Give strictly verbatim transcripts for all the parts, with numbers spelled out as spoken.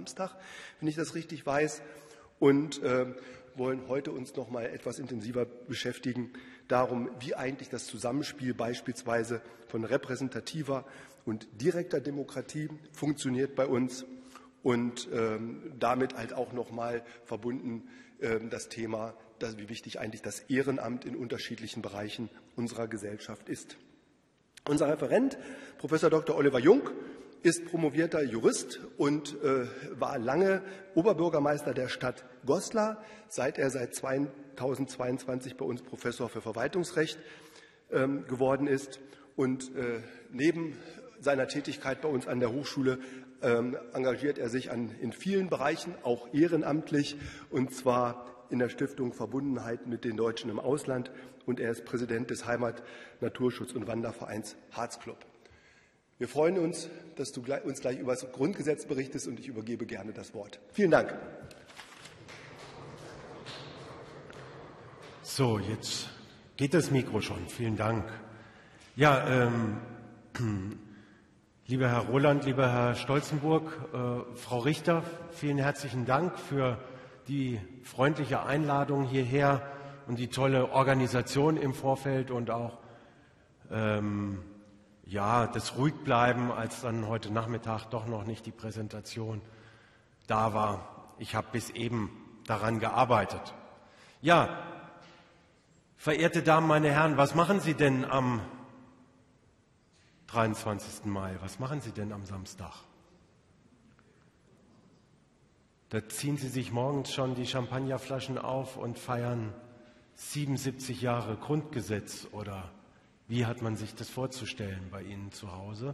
Samstag, wenn ich das richtig weiß, und äh, wollen heute uns noch mal etwas intensiver beschäftigen darum, wie eigentlich das Zusammenspiel beispielsweise von repräsentativer und direkter Demokratie funktioniert bei uns und ähm, damit halt auch noch mal verbunden ähm, das Thema, dass, wie wichtig eigentlich das Ehrenamt in unterschiedlichen Bereichen unserer Gesellschaft ist. Unser Referent, Professor Doktor Oliver Jung, ist promovierter Jurist und äh, war lange Oberbürgermeister der Stadt Goslar, seit er seit zweitausendzweiundzwanzig bei uns Professor für Verwaltungsrecht ähm, geworden ist. Und äh, neben seiner Tätigkeit bei uns an der Hochschule ähm, engagiert er sich an, in vielen Bereichen, auch ehrenamtlich, und zwar in der Stiftung Verbundenheit mit den Deutschen im Ausland. Und er ist Präsident des Heimat-, Naturschutz- und Wandervereins Harzclub. Wir freuen uns, dass du uns gleich über das Grundgesetz berichtest, und ich übergebe gerne das Wort. Vielen Dank. So, jetzt geht das Mikro schon. Vielen Dank. Ja, ähm, lieber Herr Roland, lieber Herr Stolzenburg, äh, Frau Richter, vielen herzlichen Dank für die freundliche Einladung hierher und die tolle Organisation im Vorfeld und auch ähm, ja, das Ruhigbleiben, als dann heute Nachmittag doch noch nicht die Präsentation da war. Ich habe bis eben daran gearbeitet. Ja, verehrte Damen, meine Herren, was machen Sie denn am dreiundzwanzigsten Mai? Was machen Sie denn am Samstag? Da ziehen Sie sich morgens schon die Champagnerflaschen auf und feiern siebenundsiebzig Jahre Grundgesetz, oder wie hat man sich das vorzustellen bei Ihnen zu Hause?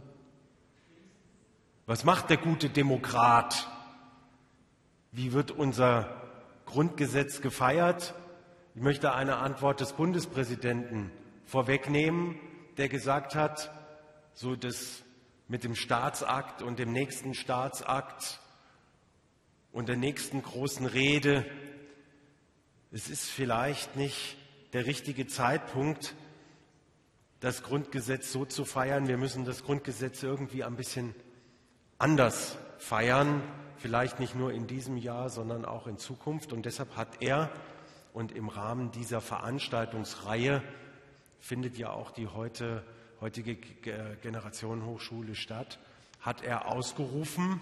Was macht der gute Demokrat? Wie wird unser Grundgesetz gefeiert? Ich möchte eine Antwort des Bundespräsidenten vorwegnehmen, der gesagt hat, so das mit dem Staatsakt und dem nächsten Staatsakt und der nächsten großen Rede, es ist vielleicht nicht der richtige Zeitpunkt, das Grundgesetz so zu feiern. Wir müssen das Grundgesetz irgendwie ein bisschen anders feiern, vielleicht nicht nur in diesem Jahr, sondern auch in Zukunft. Und deshalb hat er, und im Rahmen dieser Veranstaltungsreihe findet ja auch die heute, heutige Generation Hochschule statt, hat er ausgerufen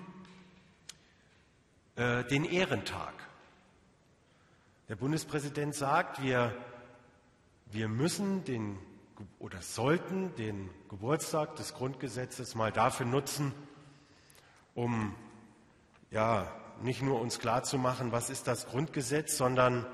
äh, den Ehrentag. Der Bundespräsident sagt, wir, wir müssen den oder sollten den Geburtstag des Grundgesetzes mal dafür nutzen, um ja nicht nur uns klarzumachen, was ist das Grundgesetz, sondern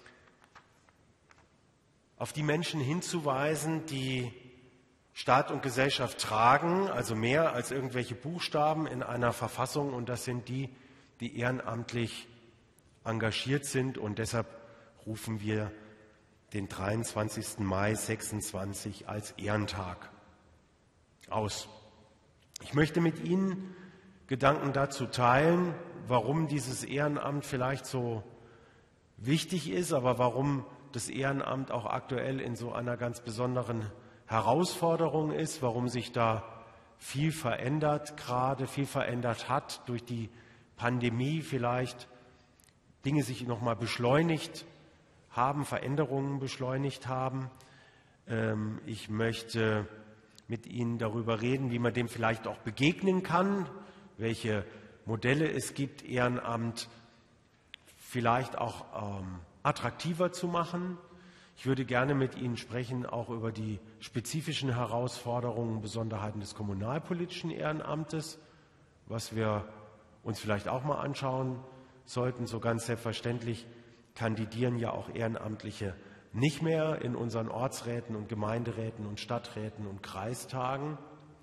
auf die Menschen hinzuweisen, die Staat und Gesellschaft tragen, also mehr als irgendwelche Buchstaben in einer Verfassung, und das sind die, die ehrenamtlich engagiert sind, und deshalb rufen wir den dreiundzwanzigsten Mai sechsundzwanzig als Ehrentag aus. Ich möchte mit Ihnen Gedanken dazu teilen, warum dieses Ehrenamt vielleicht so wichtig ist, aber warum das Ehrenamt auch aktuell in so einer ganz besonderen Herausforderung ist, warum sich da viel verändert, gerade viel verändert hat durch die Pandemie, vielleicht Dinge sich noch mal beschleunigt haben, Veränderungen beschleunigt haben. Ähm, ich möchte mit Ihnen darüber reden, wie man dem vielleicht auch begegnen kann, welche Modelle es gibt, Ehrenamt vielleicht auch ähm, attraktiver zu machen. Ich würde gerne mit Ihnen sprechen, auch über die spezifischen Herausforderungen und Besonderheiten des kommunalpolitischen Ehrenamtes, was wir uns vielleicht auch mal anschauen sollten. So ganz selbstverständlich kandidieren ja auch Ehrenamtliche nicht mehr in unseren Ortsräten und Gemeinderäten und Stadträten und Kreistagen.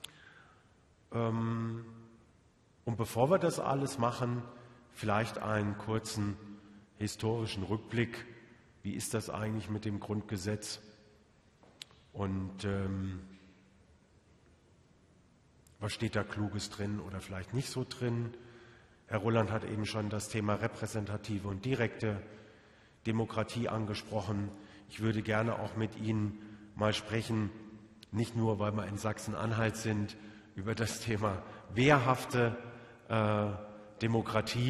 Und bevor wir das alles machen, vielleicht einen kurzen historischen Rückblick. Wie ist das eigentlich mit dem Grundgesetz? Und ähm, was steht da Kluges drin oder vielleicht nicht so drin? Herr Roland hat eben schon das Thema repräsentative und direkte Demokratie angesprochen. Ich würde gerne auch mit Ihnen mal sprechen, nicht nur, weil wir in Sachsen-Anhalt sind, über das Thema wehrhafte äh, Demokratie.